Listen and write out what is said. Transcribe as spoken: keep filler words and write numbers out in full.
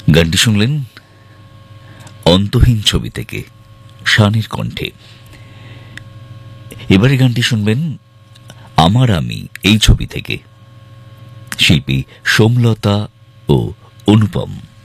গানটি শুনলেন অন্তহীন ছবি থেকে শানের কণ্ঠে। এবারে গানটি শুনবেন আমার আমি এই ছবি থেকে, শিল্পী সোমলতা ও অনুপম।